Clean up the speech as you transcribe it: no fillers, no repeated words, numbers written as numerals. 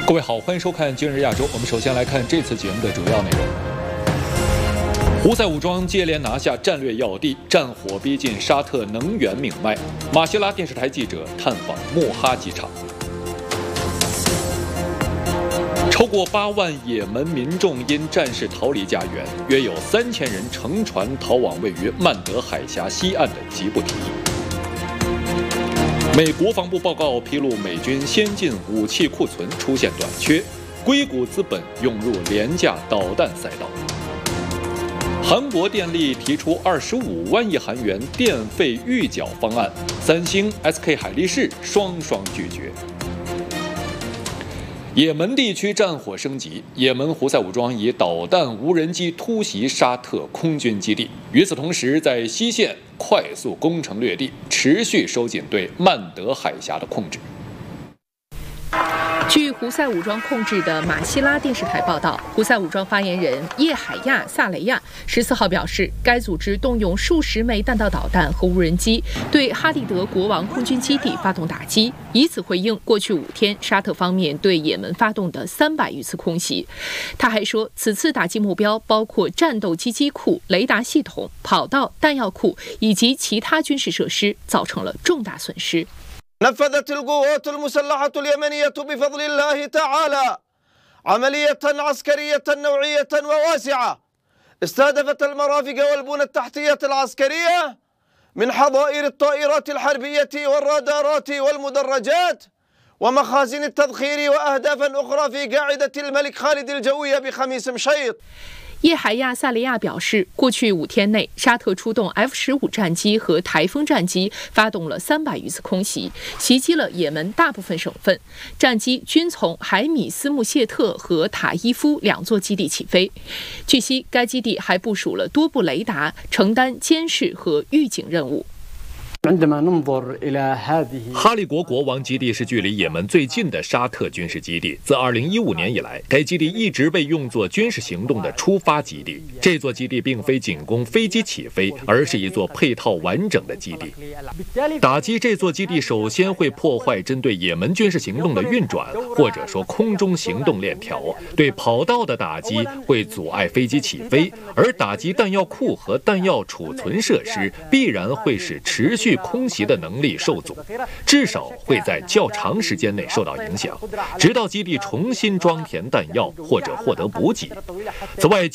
各位好，欢迎收看《今日亚洲》。我们首先来看这次节目的主要内容：胡塞武装接连拿下战略要地，战火逼近沙特能源命脉。马希拉电视台记者探访莫哈机场。超过8万也门民众因战事逃离家园，约有3000人乘船逃往位于曼德海峡西岸的吉布提。美国防部报告披露，美军先进武器库存出现短缺，硅谷资本涌入廉价导弹赛道。韩国电力提出25万亿韩元电费预缴方案，三星、SK 海力士双拒绝。也门地区战火升级，也门胡塞武装以导弹、无人机突袭沙特空军基地。与此同时，在西线快速攻城略地，持续收紧对曼德海峡的控制。 据胡塞武装控制的马希拉电视台报道，胡塞武装发言人叶海亚·萨雷亚14号表示，该组织动用数十枚弹道导弹和无人机对哈利德国王空军基地发动打击，以此回应过去5天沙特方面对也门发动的300余次空袭。他还说，此次打击目标包括战斗机机库、雷达系统、跑道、弹药库以及其他军事设施，造成了重大损失。 نفذت القوات المسلحة اليمنية بفضل الله تعالى عملية عسكرية نوعية وواسعة استهدفت المرافق والبنى التحتية العسكرية من حظائر الطائرات الحربية والرادارات والمدرجات ومخازن التذخير وأهدافا أخرى في قاعدة الملك خالد الجوية بخميس مشيط。 叶海亚·萨利亚表示，过去5天内，沙特出动 F-15战机和台风战机，发动了300余次空袭，袭击了也门大部分省份。战机均从海米斯穆谢特和塔伊夫2座基地起飞。据悉，该基地还部署了多部雷达，承担监视和预警任务。 哈利国国王基地是距离也门最近的沙特军事基地。自2015年以来，该基地一直被用作军事行动的出发基地。这座基地并非仅供飞机起飞，而是一座配套完整的基地。打击这座基地，首先会破坏针对也门军事行动的运转，或者说空中行动链条。对跑道的打击会阻碍飞机起飞，而打击弹药库和弹药储存设施，必然会使持续空袭的能力受阻，至少会在较长时间内受到影响，直到基地重新装填弹药或者获得补给。此外，